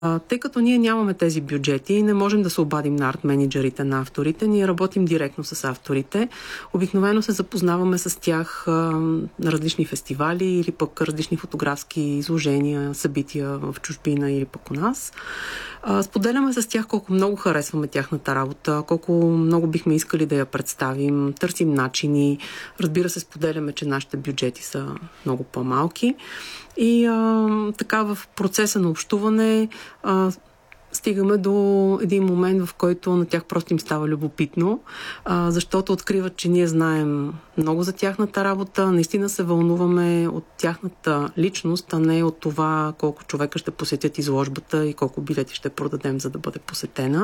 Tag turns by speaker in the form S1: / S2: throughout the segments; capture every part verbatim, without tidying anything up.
S1: А, тъй като ние нямаме тези бюджети и не можем да се обадим на арт-менеджерите на авторите, ние работим директно с авторите. Обикновено се запознаваме с тях а, на различни фестивали или пък различни фотографски изложения, събития в чужбина или пък у нас. А, споделяме с тях колко много харесваме тяхната работа, колко много бихме искали да я представим, търсим начини. Разбира се, споделяме, че нашите бюджети са много по-малки. И а, така в процеса на общуване а, стигаме до един момент, в който на тях просто им става любопитно, а, защото откриват, че ние знаем много за тяхната работа, наистина се вълнуваме от тяхната личност, а не от това колко човека ще посетят изложбата и колко билети ще продадем, за да бъде посетена.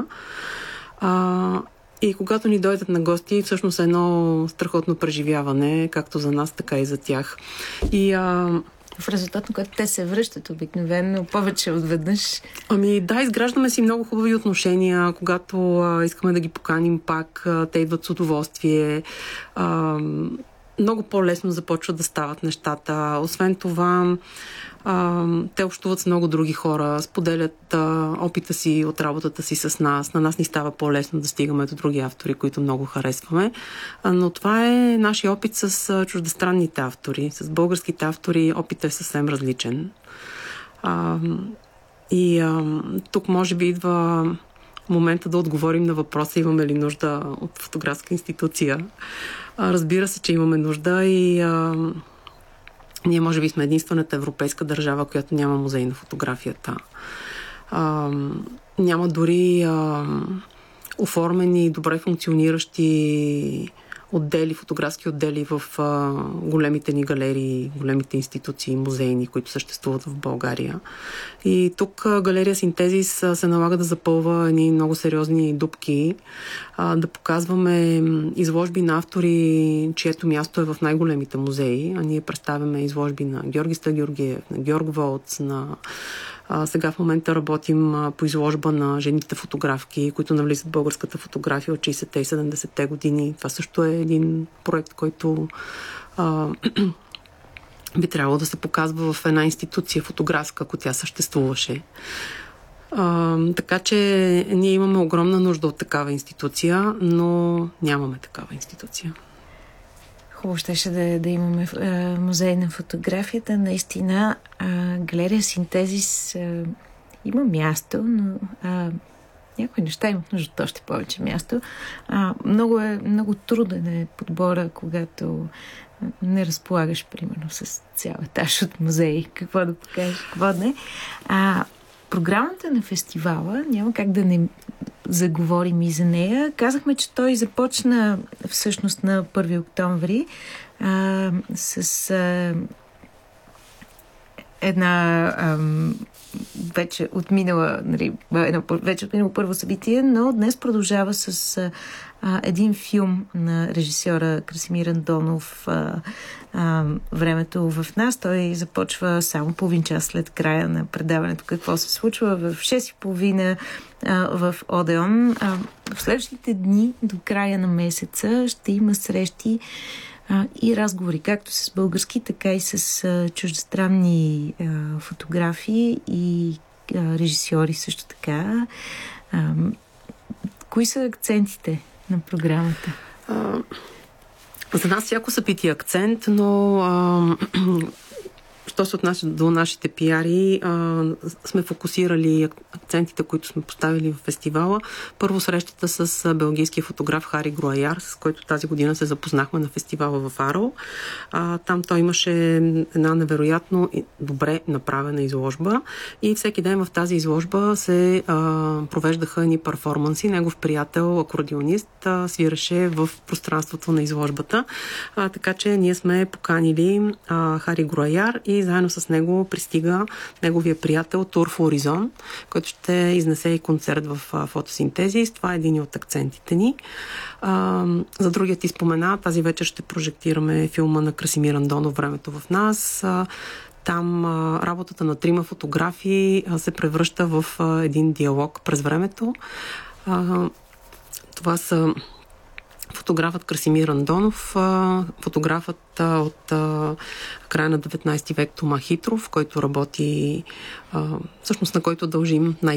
S1: А, и когато ни дойдат на гости, всъщност е едно страхотно преживяване, както за нас, така и за тях. И а,
S2: в резултат на което те се връщат обикновено повече от веднъж.
S1: Ами да, изграждаме си много хубави отношения, когато а, искаме да ги поканим пак, а, те идват с удоволствие. А, много по-лесно започват да стават нещата. Освен това, а, те общуват с много други хора, споделят а, опита си от работата си с нас. На нас ни става по-лесно да стигаме до други автори, които много харесваме. А, но това е нашия опит с а, чуждестранните автори. С българските автори опитът е съвсем различен. А, и а, тук може би идва момента да отговорим на въпроса: имаме ли нужда от фотографска институция. А, разбира се, че имаме нужда и а, ние може би сме единствената европейска държава, която няма музей на фотографията. А, няма дори а, оформени, добре функциониращи отдели, фотографски отдели в а, големите ни галерии, големите институции, музейни, които съществуват в България. И тук а, галерия Синтезис а, се налага да запълва едни много сериозни дупки, а, да показваме изложби на автори, чието място е в най-големите музеи. А ние представяме изложби на Георги Стагеоргиев, на Георг Волц, на А, сега в момента работим а, по изложба на жените фотографки, които навлизат в българската фотография от шейсетте и седемдесетте години. Това също е един проект, който а, би трябвало да се показва в една институция фотографска, ако тя съществуваше. А, така че ние имаме огромна нужда от такава институция, но нямаме такава институция.
S2: Хубаво щеше да, да имаме а, музей на фотографията. Наистина, а, галерия Синтезис а, има място, но а, някои неща имат нужда от още повече място. А, много, е, много труден е подбора, когато не разполагаш, примерно, с цял етаж от музеи. Какво да покажеш, какво не. А, програмата на фестивала, няма как да не заговорим и за нея. Казахме, че той започна всъщност на първи октомври а, с а, една а, вече отминала, нали, едно, вече отминало първо събитие, но днес продължава с а, един филм на режисьора Красимир Андонов, а, а, Времето в нас. Той започва само половин час след края на предаването. Какво се случва в шест и половина в Одеон. А, в следващите дни до края на месеца ще има срещи а, и разговори, както с български, така и с а, чуждестранни а, фотографии и а, режисьори също така. А, кои са акцентите на програмата?
S1: А, за нас всяко събитие е акцент, но а, що се отнася до нашите пиари, а, сме фокусирали акцентите, които сме поставили в фестивала. Първо срещата с белгийския фотограф Хари Груаяр, с който тази година се запознахме на фестивала в Арол. А, там той имаше една невероятно добре направена изложба и всеки ден в тази изложба се а, провеждаха едни перформанси. Негов приятел, акордеонист, а, свираше в пространството на изложбата. А, така че ние сме поканили а, Хари Груаяр и заедно с него пристига неговия приятел Тур Хоризон, който ще изнесе и концерт в фотосинтезис. Това е един от акцентите ни. А, за другия ти спомена, тази вечер ще прожектираме филма на Красимир Андонов "Времето в нас". А, там а, работата на трима фотографи а, се превръща в а, един диалог през времето. А, това са фотографът Красимир Андонов, фотографът от края на деветнайсети век Тома Хитров, който работи, всъщност на който дължим най-